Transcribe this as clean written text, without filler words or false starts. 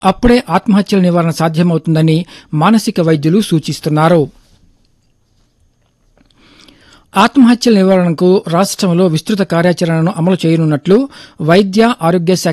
అప్పుడే ఆత్మహత్యల నివారణ సాధ్యమవుతుందని మానసిక వైద్యులు సూచిస్తున్నారు. ఆత్మహత్యల నివారణకు రాష్ట్రంలో విస్తృత కార్యాచరణను అమలు చేయనున్నట్లు వైద్య ఆరోగ్య శాఖ